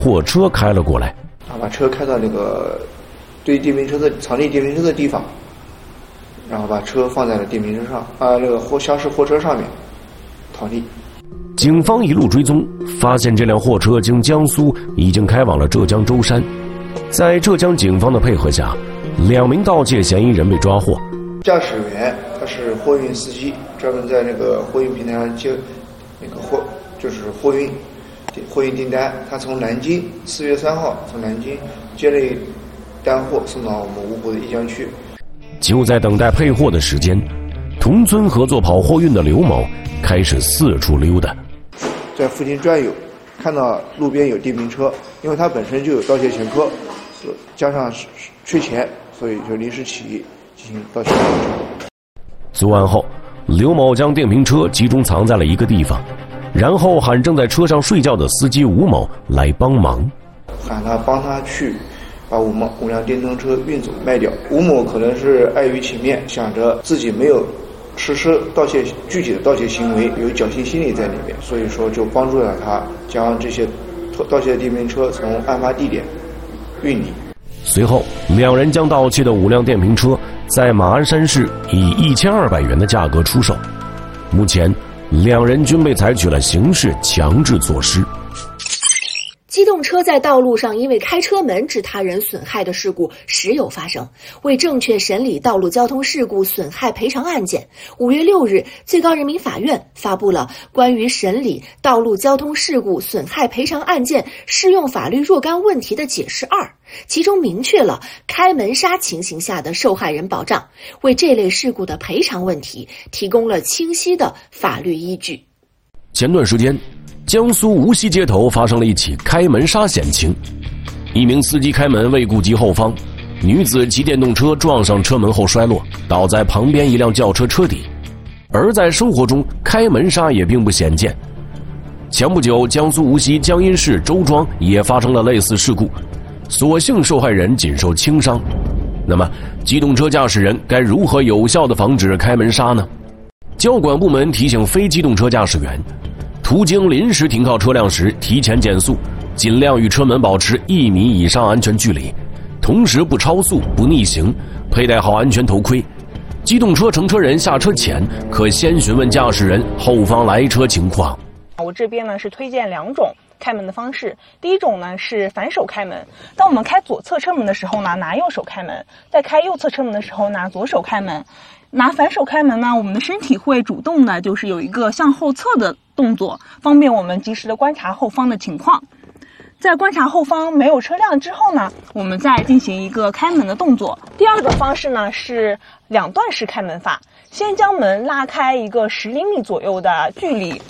货车开了过来， 把车开到那个对藏匿电瓶车的地方，然后把车放在了电瓶车上，那个厢式货车上面逃匿。 警方一路追踪，发现这辆货车经江苏已经开往了浙江舟山。在浙江警方的配合下，2名盗窃嫌疑人被抓获。 驾驶员他是货运司机，专门在那个货运平台上接那个货运订单。他从南京4月3号从南京接了一单货送到我们芜湖的驿江区。 就在等待配货的时间，同村合作跑货运的刘某开始四处溜达， 在附近转悠，看到路边有电瓶车，因为他本身就有盗窃前科，加上缺钱，所以就临时起意进行盗窃。 作案后，刘某将电瓶车集中藏在了一个地方，然后喊正在车上睡觉的司机吴某来帮忙， 喊他帮他去把五辆电动车运走卖掉。吴某可能是碍于情面，想着自己没有实施具体的盗窃行为，有侥幸心理在里面，所以说就帮助了他将这些盗窃的电瓶车从案发地点运离。 随后2人将盗窃的5辆电瓶车在马鞍山市以1200元的价格出售。目前2人均被采取了刑事强制措施。 机动车在道路上因为开车门致他人损害的事故时有发生。为正确审理道路交通事故损害赔偿案件，5月6日，最高人民法院发布了关于审理道路交通事故损害赔偿案件适用法律若干问题的解释2，其中明确了开门杀情形下的受害人保障，为这类事故的赔偿问题提供了清晰的法律依据。 前段时间，江苏无锡街头发生了一起开门杀险情，一名司机开门未顾及后方，女子骑电动车撞上车门后摔落，倒在旁边一辆轿车车底。而在生活中，开门杀也并不鲜见。前不久，江苏无锡江阴市周庄也发生了类似事故，所幸受害人仅受轻伤。那么，机动车驾驶人该如何有效地防止开门杀呢？交管部门提醒非机动车驾驶员，途经临时停靠车辆时提前减速，尽量与车门保持1米以上安全距离，同时不超速、不逆行，佩戴好安全头盔。机动车乘车人下车前可先询问驾驶人后方来车情况。 我这边呢是推荐2种开门的方式。第一种呢是反手开门，当我们开左侧车门的时候呢，拿右手开门；在开右侧车门的时候，拿左手开门。拿反手开门呢，我们的身体会主动的，就是有一个向后侧的动作，方便我们及时的观察后方的情况。在观察后方没有车辆之后呢，我们再进行一个开门的动作。第二种方式呢是2段式开门法，先将门拉开一个10厘米左右的距离，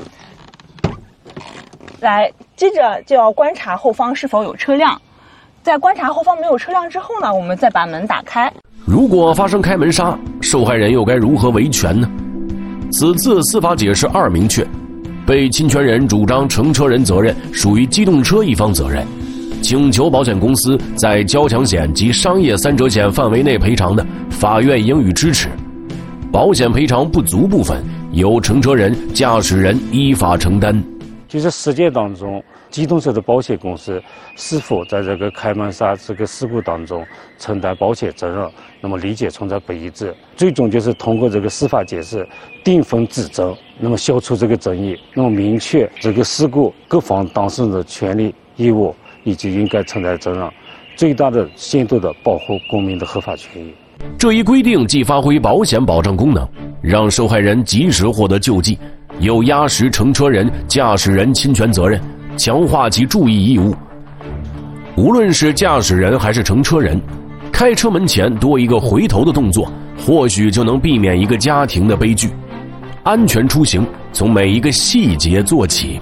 接着就要观察后方是否有车辆。在观察后方没有车辆之后呢，我们再把门打开。 如果发生开门杀，受害人又该如何维权呢？此次司法解释2明确，被侵权人主张乘车人责任属于机动车一方责任，请求保险公司在交强险及商业3者险范围内赔偿的，法院应予支持。保险赔偿不足部分，由乘车人、驾驶人依法承担。 就是实践当中，机动车的保险公司是否在这个开门杀这个事故当中承担保险责任，那么理解存在不一致。最终就是通过这个司法解释定分指责，那么消除这个争议，那么明确这个事故各方当事人的权利义务以及应该承担责任，最大的限度的保护公民的合法权益。 这一规定既发挥保险保障功能，让受害人及时获得救济，又压实乘车人、驾驶人侵权责任，强化其注意义务。无论是驾驶人还是乘车人，开车门前多一个回头的动作，或许就能避免一个家庭的悲剧。安全出行，从每一个细节做起。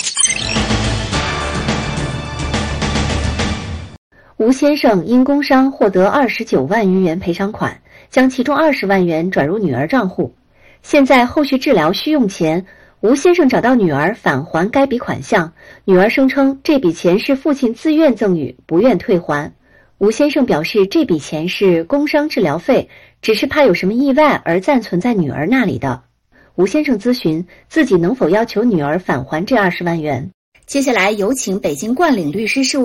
吴先生因工伤获得29万余元赔偿款，将其中20万元转入女儿账户。现在后续治疗需用钱，吴先生找到女儿返还该笔款项，女儿声称这笔钱是父亲自愿赠与，不愿退还。吴先生表示这笔钱是工伤治疗费，只是怕有什么意外而暂存在女儿那里的。吴先生咨询自己能否要求女儿返还这20万元。接下来有请北京冠岭律师事务